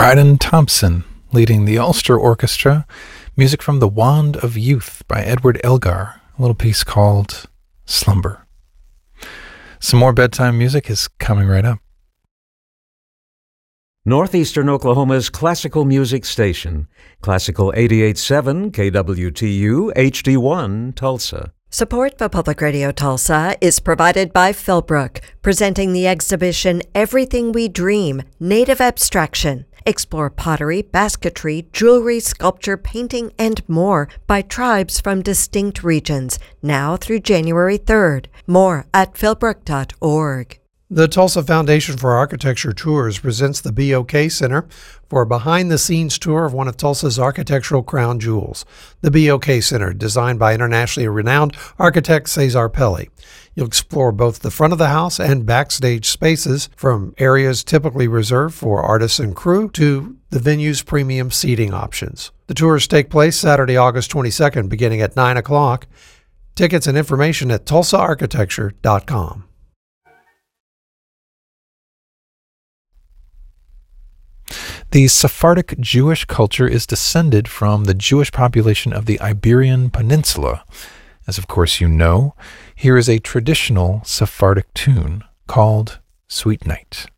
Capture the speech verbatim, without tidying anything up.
Dryden Thompson leading the Ulster Orchestra. Music from The Wand of Youth by Edward Elgar. A little piece called Slumber. Some more bedtime music is coming right up. Northeastern Oklahoma's classical music station, Classical eighty-eight point seven K W T U H D one, Tulsa. Support for Public Radio Tulsa is provided by Philbrook, presenting the exhibition Everything We Dream, Native Abstraction. Explore pottery, basketry, jewelry, sculpture, painting, and more by tribes from distinct regions, now through January third. More at philbrook dot org. The Tulsa Foundation for Architecture Tours presents the B O K Center for a behind-the-scenes tour of one of Tulsa's architectural crown jewels, the B O K Center, designed by internationally renowned architect Cesar Pelli. You'll explore both the front of the house and backstage spaces, from areas typically reserved for artists and crew to the venue's premium seating options. The tours take place Saturday, August twenty-second, beginning at nine o'clock. Tickets and information at tulsa architecture dot com. The Sephardic Jewish culture is descended from the Jewish population of the Iberian Peninsula. As of course you know, here is a traditional Sephardic tune called Sweet Night.